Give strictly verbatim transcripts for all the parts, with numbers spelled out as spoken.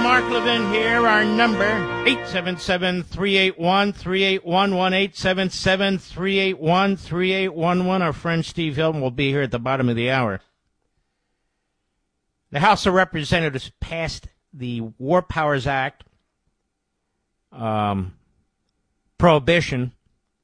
Mark Levin here. Our number, eight seven seven, three eight one, three eight one one, eight seven seven, three eight one, three eight one one. Our friend Steve Hilton will be here at the bottom of the hour. The House of Representatives passed the War Powers Act, um, prohibition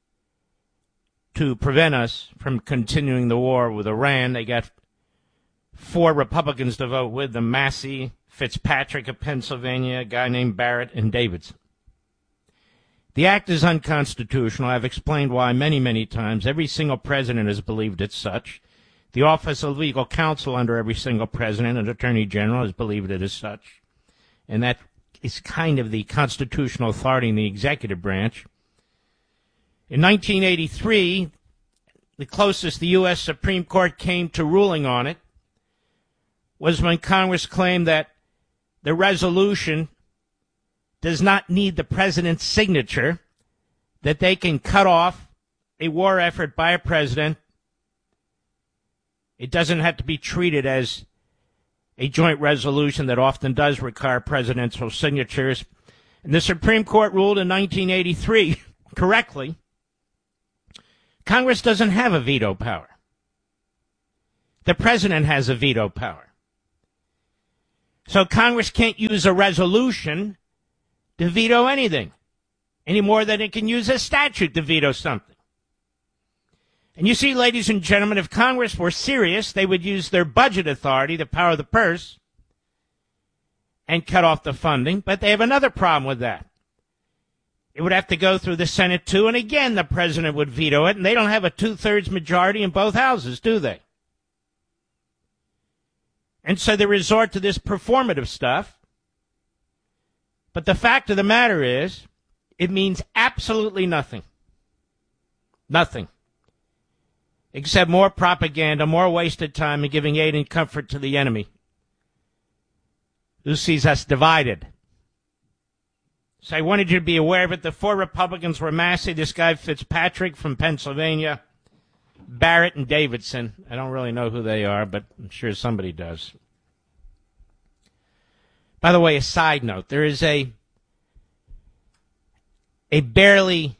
to prevent us from continuing the war with Iran. They got four Republicans to vote with them: Massey, Fitzpatrick of Pennsylvania, a guy named Barrett, and Davidson. The act is unconstitutional. I've explained why many, many times. Every single president has believed it such. The Office of Legal Counsel under every single president and Attorney General has believed it as such. And that is kind of the constitutional authority in the executive branch. In nineteen eighty-three, the closest the U S Supreme Court came to ruling on it was when Congress claimed that the resolution does not need the president's signature, that they can cut off a war effort by a president. It doesn't have to be treated as a joint resolution that often does require presidential signatures. And the Supreme Court ruled in nineteen eighty-three, correctly, Congress doesn't have a veto power. The president has a veto power. So Congress can't use a resolution to veto anything, any more than it can use a statute to veto something. And you see, ladies and gentlemen, if Congress were serious, they would use their budget authority, the power of the purse, and cut off the funding. But they have another problem with that. It would have to go through the Senate, too, and again, the president would veto it, and they don't have a two-thirds majority in both houses, do they? And so they resort to this performative stuff. But the fact of the matter is, it means absolutely nothing. Nothing. Except more propaganda, more wasted time, and giving aid and comfort to the enemy, who sees us divided. So I wanted you to be aware of it. The four Republicans were Massey, this guy Fitzpatrick from Pennsylvania, Barrett, and Davidson. I don't really know who they are, but I'm sure somebody does. By the way, a side note, there is a a barely,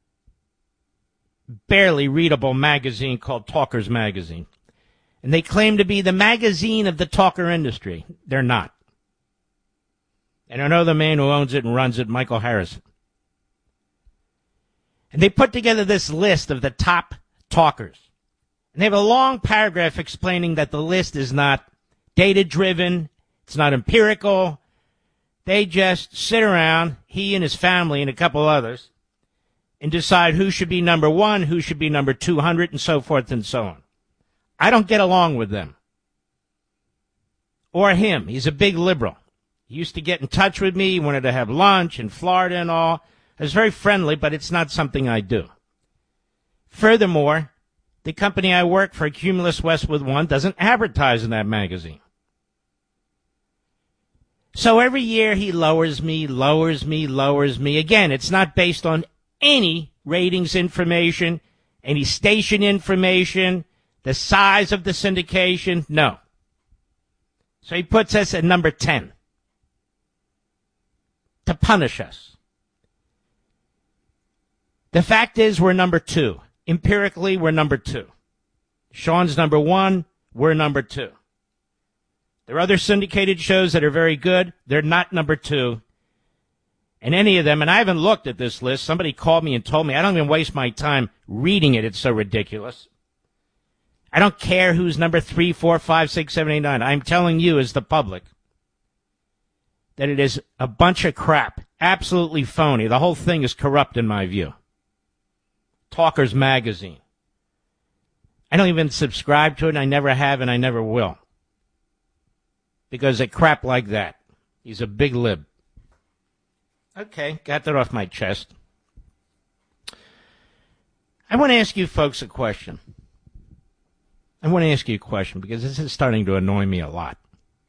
barely readable magazine called Talkers Magazine. And they claim to be the magazine of the talker industry. They're not. And I know the man who owns it and runs it, Michael Harrison. And they put together this list of the top talkers. And they have a long paragraph explaining that the list is not data-driven, it's not empirical. They just sit around, he and his family and a couple others, and decide who should be number one, who should be number two hundred, and so forth and so on. I don't get along with them. Or him. He's a big liberal. He used to get in touch with me. He wanted to have lunch in Florida and all. I was very friendly, but it's not something I do. Furthermore, the company I work for, Cumulus Westwood One, doesn't advertise in that magazine. So every year he lowers me, lowers me, lowers me. Again, it's not based on any ratings information, any station information, the size of the syndication. No. So he puts us at number ten to punish us. The fact is we're number two. Empirically, we're number two. Sean's number one, we're number two. There are other syndicated shows that are very good. They're not number two. And any of them, and I haven't looked at this list. Somebody called me and told me I don't even waste my time reading it. It's so ridiculous. I don't care who's number three, four, five, six, seven, eight, nine. I'm telling you as the public that it is a bunch of crap. Absolutely phony. The whole thing is corrupt in my view. Talkers Magazine. I don't even subscribe to it, and I never have, and I never will. Because of crap like that. He's a big lib. Okay, got that off my chest. I want to ask you folks a question. I want to ask you a question because this is starting to annoy me a lot.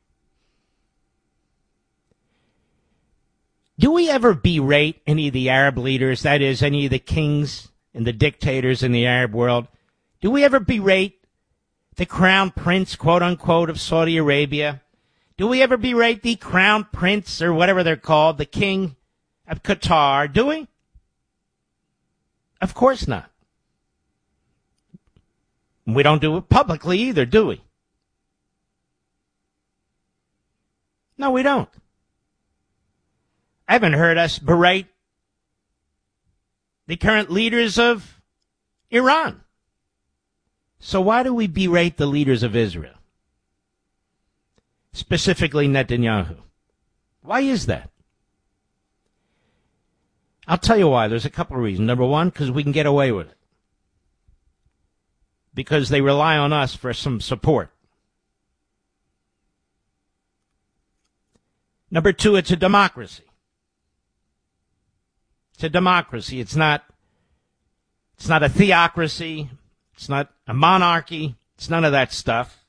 Do we ever berate any of the Arab leaders, that is, any of the kings and the dictators in the Arab world? Do we ever berate the crown prince, quote unquote, of Saudi Arabia? Do we ever berate the crown prince or whatever they're called, the king of Qatar? Do we? Of course not. We don't do it publicly either, do we? No, we don't. I haven't heard us berate the current leaders of Iran. So why do we berate the leaders of Israel? Specifically Netanyahu. Why is that? I'll tell you why. There's a couple of reasons. Number one, because we can get away with it. Because they rely on us for some support. Number two, it's a democracy. It's a democracy. It's not, it's not a theocracy. It's not a monarchy. It's none of that stuff.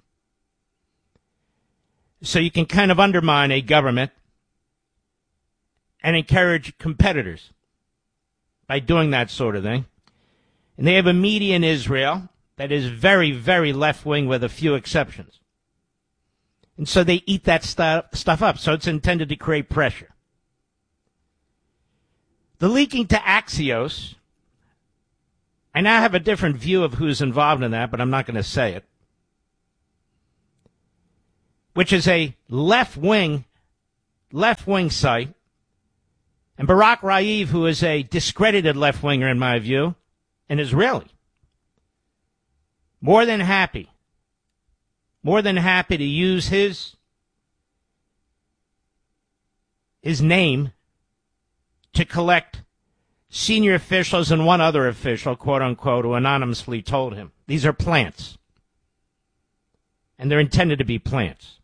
So you can kind of undermine a government and encourage competitors by doing that sort of thing. And they have a media in Israel that is very, very left-wing with a few exceptions. And so they eat that stuff, stuff up. So it's intended to create pressure. The leaking to Axios, I now have a different view of who's involved in that, but I'm not going to say it, which is a left-wing, left-wing site. And Barak Raiv, who is a discredited left-winger in my view, an Israeli, more than happy, more than happy to use his, his name to collect senior officials and one other official, quote unquote, who anonymously told him, these are plants. And they're intended to be plants.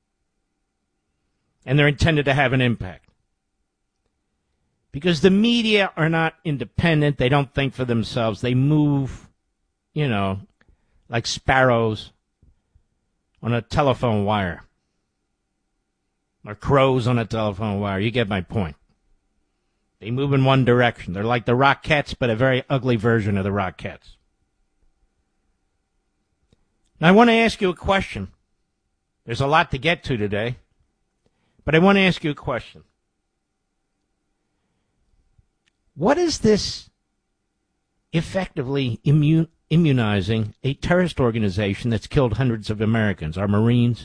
And they're intended to have an impact. Because the media are not independent. They don't think for themselves. They move, you know, like sparrows on a telephone wire. Or crows on a telephone wire. You get my point. They move in one direction. They're like the Rockettes, but a very ugly version of the Rockettes. Now, I want to ask you a question. There's a lot to get to today, but I want to ask you a question. What is this effectively immune, immunizing a terrorist organization that's killed hundreds of Americans, our Marines,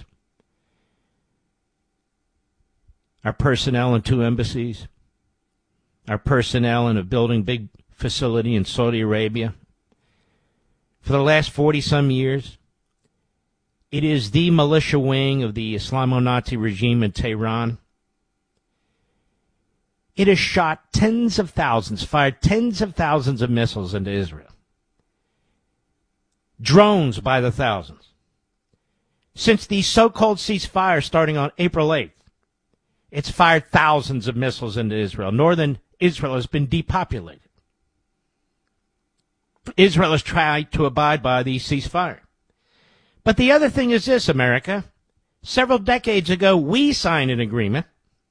our personnel in two embassies, our personnel in a building big facility in Saudi Arabia? For the last forty-some years, it is the militia wing of the Islamo-Nazi regime in Tehran. It has shot tens of thousands, fired tens of thousands of missiles into Israel. Drones by the thousands. Since the so-called ceasefire starting on April eighth, it's fired thousands of missiles into Israel. Northern Israel has been depopulated. Israel has tried to abide by the ceasefire. But the other thing is this, America. Several decades ago, we signed an agreement.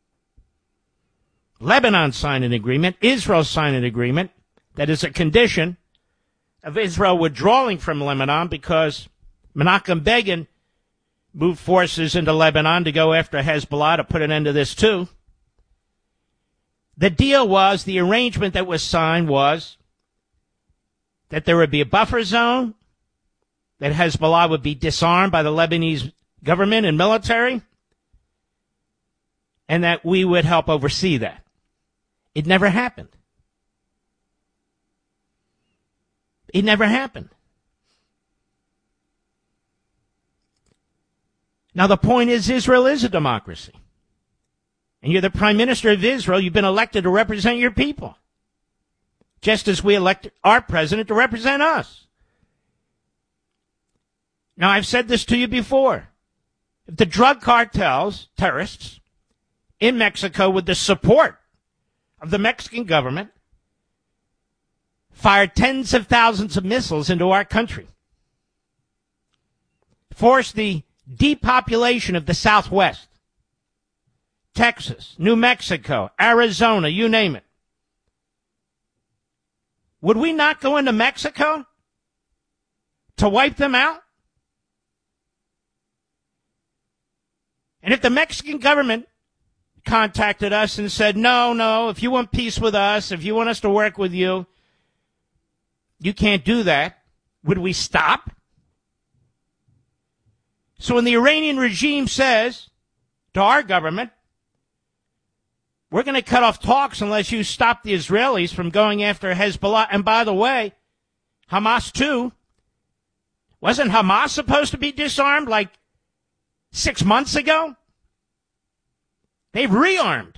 Lebanon signed an agreement. Israel signed an agreement that is a condition of Israel withdrawing from Lebanon because Menachem Begin moved forces into Lebanon to go after Hezbollah to put an end to this too. The deal was, the arrangement that was signed was that there would be a buffer zone, that Hezbollah would be disarmed by the Lebanese government and military, and that we would help oversee that. It never happened. It never happened. Now, the point is, Israel is a democracy. And you're the prime minister of Israel. You've been elected to represent your people. Just as we elect our president to represent us. Now, I've said this to you before. If the drug cartels, terrorists, in Mexico with the support of the Mexican government, fired tens of thousands of missiles into our country, forced the depopulation of the Southwest, Texas, New Mexico, Arizona, you name it, would we not go into Mexico to wipe them out? And if the Mexican government contacted us and said, no, no, if you want peace with us, if you want us to work with you, you can't do that, would we stop? So when the Iranian regime says to our government, we're going to cut off talks unless you stop the Israelis from going after Hezbollah, and by the way, Hamas too, wasn't Hamas supposed to be disarmed like six months ago? They've rearmed.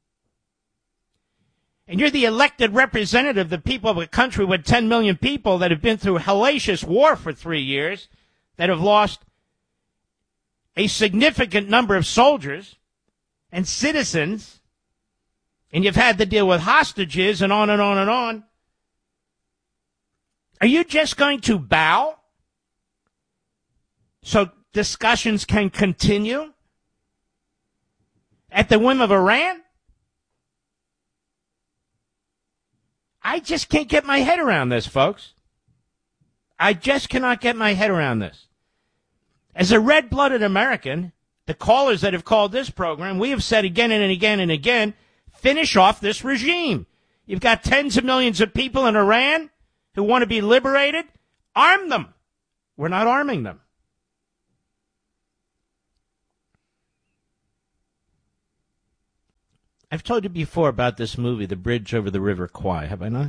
And you're the elected representative, the people of a country with ten million people that have been through hellacious war for three years, that have lost a significant number of soldiers and citizens, and you've had to deal with hostages and on and on and on. Are you just going to bow so discussions can continue at the whim of Iran? I just can't get my head around this, folks. I just cannot get my head around this. As a red-blooded American, the callers that have called this program, we have said again and again and again, finish off this regime. You've got tens of millions of people in Iran who want to be liberated. Arm them. We're not arming them. I've told you before about this movie, The Bridge Over the River Kwai, have I not?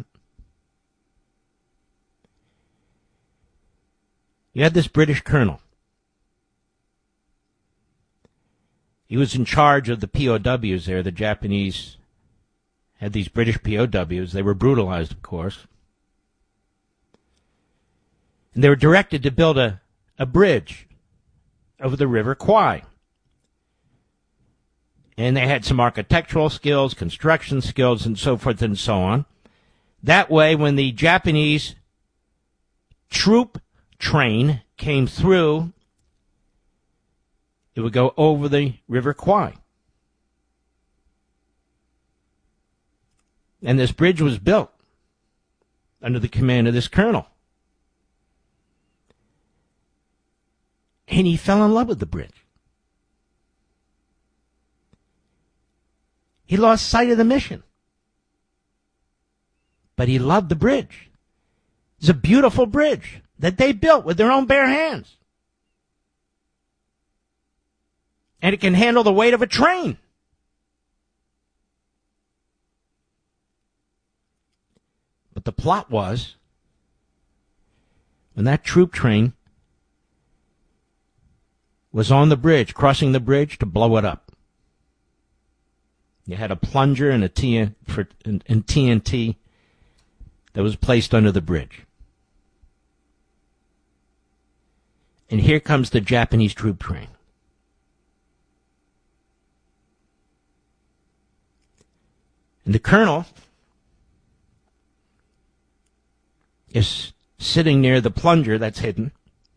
You had this British colonel. He was in charge of the P O Ws there. The Japanese had these British P O Ws. They were brutalized, of course. And they were directed to build a, a bridge over the River Kwai. And they had some architectural skills, construction skills, and so forth and so on. That way, when the Japanese troop train came through, it would go over the River Kwai. And this bridge was built under the command of this colonel. And he fell in love with the bridge. He lost sight of the mission. But he loved the bridge. It's a beautiful bridge that they built with their own bare hands. And it can handle the weight of a train. But the plot was, when that troop train was on the bridge, crossing the bridge, to blow it up. You had a plunger and a T N, for, and, and T N T that was placed under the bridge. And here comes the Japanese troop train. And the colonel is sitting near the plunger that's hidden.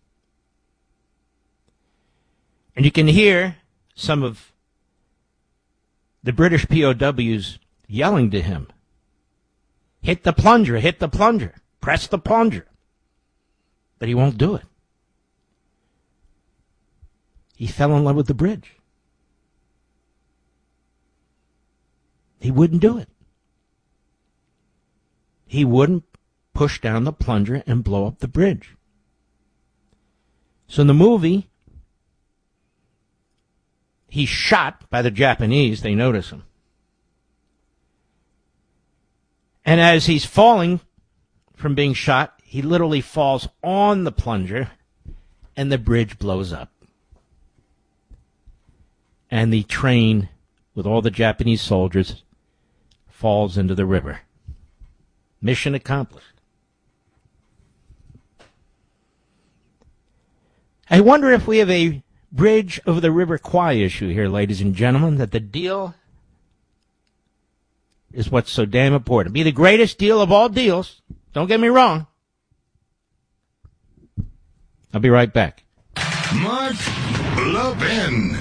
And you can hear some of the British P O Ws yelling to him, hit the plunger, hit the plunger, press the plunger. But he won't do it. He fell in love with the bridge. He wouldn't do it. He wouldn't push down the plunger and blow up the bridge. So in the movie, he's shot by the Japanese. They notice him. And as he's falling from being shot, he literally falls on the plunger, and the bridge blows up. And the train, with all the Japanese soldiers, falls into the river. Mission accomplished. I wonder if we have a bridge over the River Kwai issue here, ladies and gentlemen, that the deal is what's so damn important. Be the greatest deal of all deals. Don't get me wrong. I'll be right back. Mark Levin.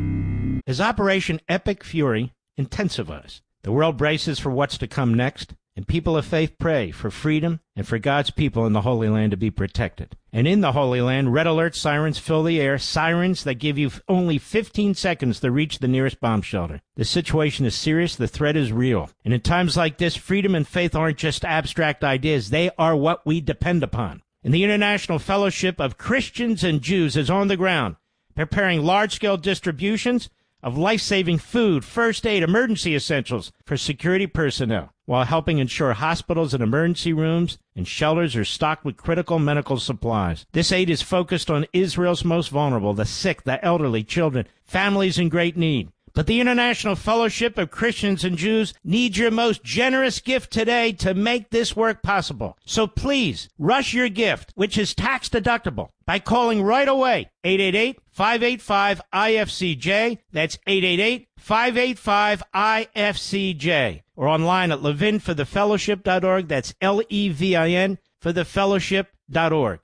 As Operation Epic Fury intensifies, the world braces for what's to come next. And people of faith pray for freedom and for God's people in the Holy Land to be protected. And in the Holy Land, red alert sirens fill the air, sirens that give you only fifteen seconds to reach the nearest bomb shelter. The situation is serious, the threat is real. And in times like this, freedom and faith aren't just abstract ideas, they are what we depend upon. And the International Fellowship of Christians and Jews is on the ground, preparing large-scale distributions of life-saving food, first aid, emergency essentials for security personnel, while helping ensure hospitals and emergency rooms and shelters are stocked with critical medical supplies. This aid is focused on Israel's most vulnerable, the sick, the elderly, children, families in great need. But the International Fellowship of Christians and Jews needs your most generous gift today to make this work possible. So please, rush your gift, which is tax deductible, by calling right away, eight eight eight, five eight five, I F C J. That's eight eight eight, five eight five, I F C J. Or online at levin for the fellowship dot org. That's L E V I N for the fellowship dot org.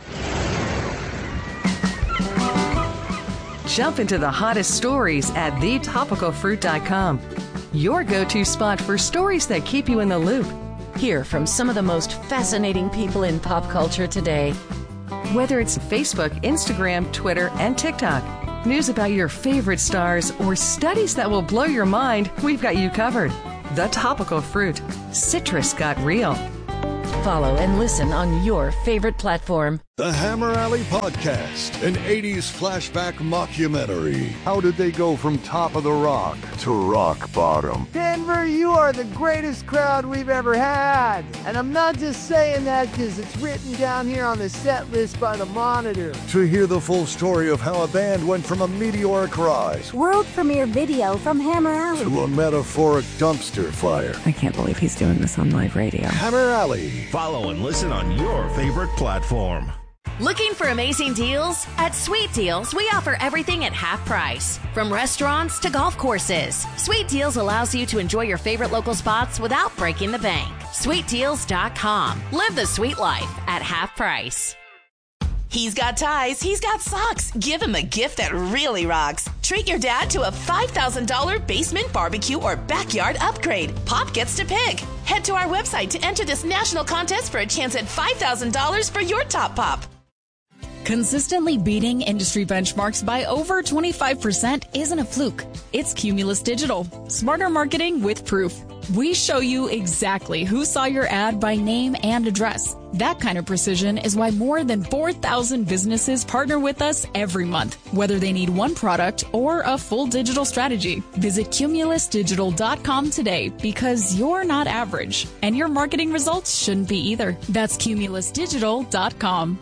Jump into the hottest stories at the topical fruit dot com. Your go-to spot for stories that keep you in the loop. Hear from some of the most fascinating people in pop culture today. Whether it's Facebook, Instagram, Twitter, and TikTok, news about your favorite stars, or studies that will blow your mind, we've got you covered. The Topical Fruit. Citrus got real. Follow and listen on your favorite platform. The Hammer Alley Podcast, an eighties flashback mockumentary. How did they go from top of the rock to rock bottom? Denver, you are the greatest crowd we've ever had. And I'm not just saying that because it's written down here on the set list by the Monitor. To hear the full story of how a band went from a meteoric rise, world premiere video from Hammer Alley, to a metaphoric dumpster fire. I can't believe he's doing this on live radio. Hammer Alley. Follow and listen on your favorite platform. Looking for amazing deals? At Sweet Deals, we offer everything at half price. From restaurants to golf courses, Sweet Deals allows you to enjoy your favorite local spots without breaking the bank. sweet deals dot com. Live the sweet life at half price. He's got ties, he's got socks. Give him a gift that really rocks. Treat your dad to a five thousand dollars basement barbecue or backyard upgrade. Pop gets to pick. Head to our website to enter this national contest for a chance at five thousand dollars for your top pop. Consistently beating industry benchmarks by over twenty-five percent isn't a fluke. It's Cumulus Digital. Smarter marketing with proof. We show you exactly who saw your ad by name and address. That kind of precision is why more than four thousand businesses partner with us every month, whether they need one product or a full digital strategy. Visit cumulus digital dot com today because you're not average, and your marketing results shouldn't be either. That's cumulus digital dot com.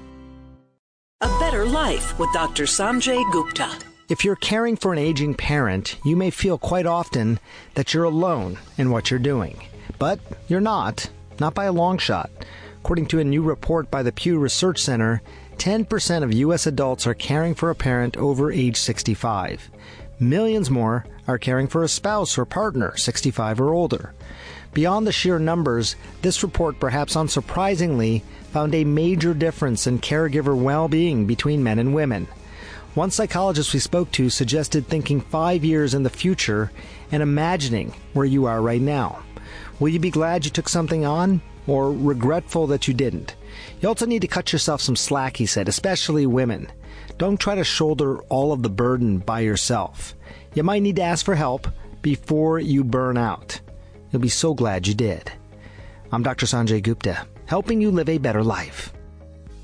A Better Life with Doctor Sanjay Gupta. If you're caring for an aging parent, you may feel quite often that you're alone in what you're doing. But you're not, not by a long shot. According to a new report by the Pew Research Center, ten percent of U S adults are caring for a parent over age sixty-five. Millions more are caring for a spouse or partner sixty-five or older. Beyond the sheer numbers, this report, perhaps unsurprisingly, found a major difference in caregiver well-being between men and women. One psychologist we spoke to suggested thinking five years in the future and imagining where you are right now. Will you be glad you took something on, or regretful that you didn't? You also need to cut yourself some slack, he said, especially women. Don't try to shoulder all of the burden by yourself. You might need to ask for help before you burn out. You'll be so glad you did. I'm Doctor Sanjay Gupta, helping you live a better life.